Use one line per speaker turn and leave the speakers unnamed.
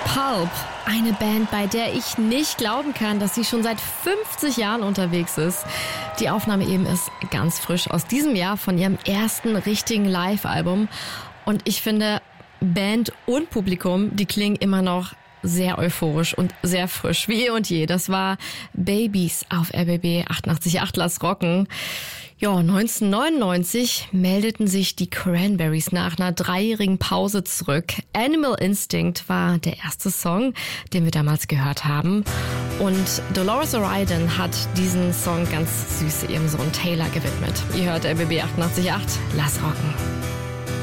Pulp, eine Band, bei der ich nicht glauben kann, dass sie schon seit 50 Jahren unterwegs ist. Die Aufnahme eben ist ganz frisch aus diesem Jahr von ihrem ersten richtigen Live-Album. Und ich finde, Band und Publikum, die klingen immer noch sehr euphorisch und sehr frisch, wie eh und je. Das war Babies auf RBB 88.8 Lass rocken. Ja, 1999 meldeten sich die Cranberries nach einer 3-jährigen Pause zurück. Animal Instinct war der erste Song, den wir damals gehört haben. Und Dolores O'Riordan hat diesen Song ganz süß ihrem Sohn Taylor gewidmet. Ihr hört RBB 88.8 Lass rocken.